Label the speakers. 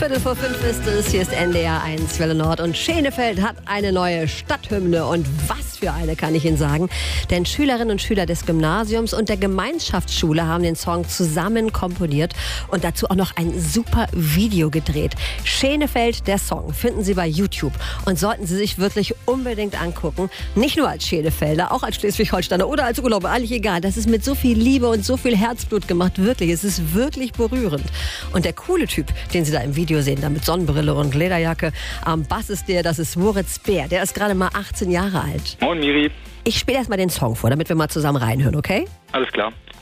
Speaker 1: 4:15 ist es. Hier ist NDR 1 Welle Nord und Schenefeld hat eine neue Stadthymne. Und was für eine, kann ich Ihnen sagen. Denn Schülerinnen und Schüler des Gymnasiums und der Gemeinschaftsschule haben den Song zusammen komponiert und dazu auch noch ein super Video gedreht. Schenefeld, der Song, finden Sie bei YouTube und sollten Sie sich wirklich unbedingt angucken. Nicht nur als Schenefelder, auch als Schleswig-Holsteiner oder als Urlauber, eigentlich egal. Das ist mit so viel Liebe und so viel Herzblut gemacht, wirklich. Es ist wirklich berührend. Und der coole Typ, den Sie da im Video sehen, da mit Sonnenbrille und Lederjacke, am Bass ist das ist Moritz Bär. Der ist gerade mal 18 Jahre alt.
Speaker 2: Moin Miri.
Speaker 1: Ich spiele erst mal den Song vor, damit wir mal zusammen reinhören, okay?
Speaker 2: Alles klar.